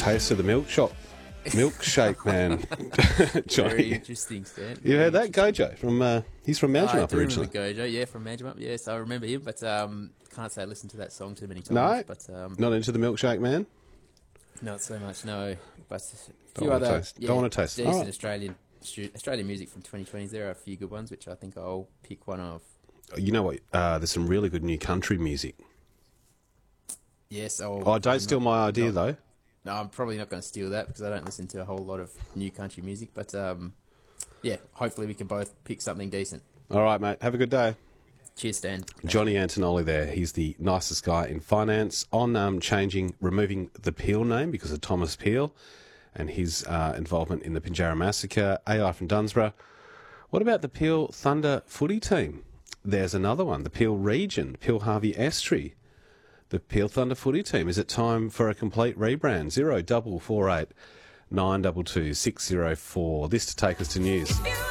taste of the milkshake man. Johnny. Very interesting, Stan. You heard that? Gojo from he's from Mountain I Up do originally. remember Gojo, yeah, from Manjimup. Yes, I remember him, but can't say I listened to that song too many times. No, but not into the milkshake man. not so much. No, but a Don't few wanna other taste. Don't wanna taste. decent Alright. Australian music from 2020s. There are a few good ones, which I think I'll pick one of. You know what? There's some really good new country music. Yes. Oh, don't steal my idea though. No, I'm probably not going to steal that because I don't listen to a whole lot of new country music. But yeah, hopefully we can both pick something decent. All right, mate. Have a good day. Cheers, Stan. Johnny Antonelli there. He's the nicest guy in finance on removing the Peel name because of Thomas Peel and his involvement in the Pinjarra Massacre. AI from Dunsborough. What about the Peel Thunder footy team? There's another one. The Peel Region, Peel Harvey Estuary. The Peel Thunder footy team. Is it time for a complete rebrand? 0448 922 604. This to take us to news.